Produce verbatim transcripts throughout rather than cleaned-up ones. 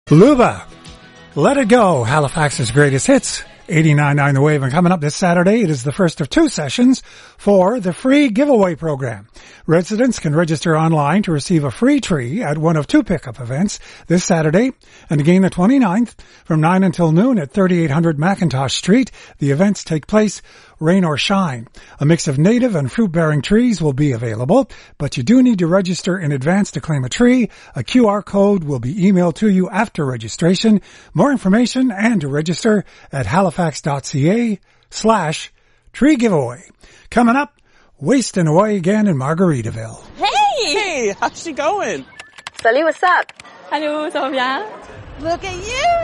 Luba, Let It Go, Halifax's greatest hits, eighty-nine point nine The Wave. And coming up this Saturday, it is the first of two sessions for the free giveaway program. Residents can register online to receive a free tree at one of two pickup events this Saturday and again the twenty-ninth from nine until noon at thirty-eight hundred McIntosh Street. The events take place rain or shine. A mix of native and fruit-bearing trees will be available, but you do need to register in advance to claim a tree. A Q R code will be emailed to you after registration. More information and to register at halifax.ca slash tree giveaway. Coming up, wasting away again in Margaritaville. Hey! Hey, how's she going? Salut, what's up? Hello, ça va bien? Look at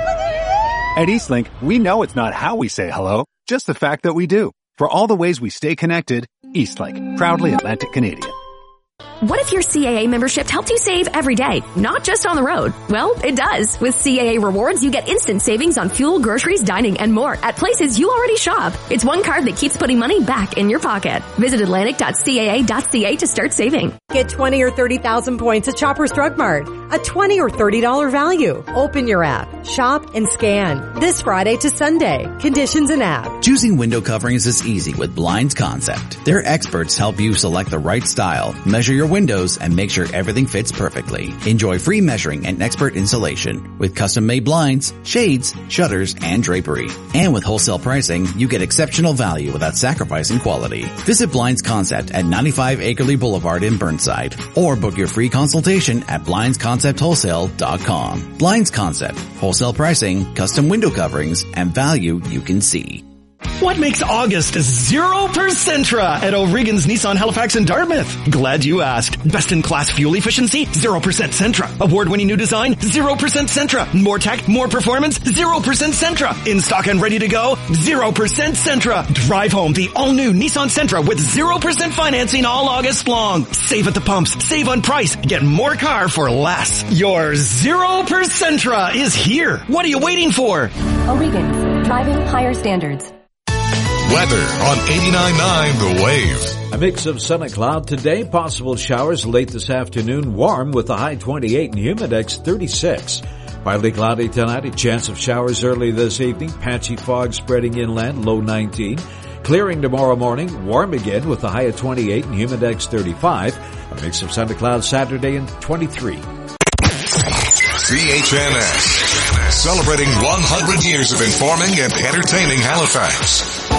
you! At Eastlink, we know it's not how we say hello, just the fact that we do. For all the ways we stay connected, Eastlink, proudly Atlantic Canadian. What if your C A A membership helped you save every day, not just on the road? Well, it does. With C A A Rewards, you get instant savings on fuel, groceries, dining, and more at places you already shop. It's one card that keeps putting money back in your pocket. Visit atlantic dot c a a dot c a to start saving. Get twenty or thirty thousand points at Shoppers Drug Mart. A twenty or thirty dollars value. Open your app, shop, and scan. This Friday to Sunday. Conditions and app. Choosing window coverings is easy with Blinds Concept. Their experts help you select the right style, measure your windows, and make sure everything fits perfectly. Enjoy free measuring and expert installation with custom-made blinds, shades, shutters, and drapery. And with wholesale pricing, you get exceptional value without sacrificing quality. Visit Blinds Concept at ninety-five Acreley Boulevard in Burnside, or book your free consultation at blinds concept wholesale dot com. Blinds Concept, wholesale pricing, custom window coverings, and value you can see. What makes August zero percentra at O'Regan's Nissan Halifax and Dartmouth? Glad you asked. Best-in-class fuel efficiency? zero percent Sentra. Award-winning new design? zero percent Sentra. More tech, more performance? zero percent Sentra. In stock and ready to go? zero percent Sentra. Drive home the all-new Nissan Sentra with zero percent financing all August long. Save at the pumps. Save on price. Get more car for less. Your zero percentra is here. What are you waiting for? O'Regan's. Driving higher standards. Weather on eighty-nine point nine The Wave. A mix of sun and cloud today. Possible showers late this afternoon. Warm with a high twenty-eight and humidex thirty-six. Partly cloudy tonight. A chance of showers early this evening. Patchy fog spreading inland. Low nineteen. Clearing tomorrow morning. Warm again with a high of twenty-eight and humidex thirty-five. A mix of sun and cloud Saturday and twenty-three. C H N S. Celebrating one hundred years of informing and entertaining Halifax.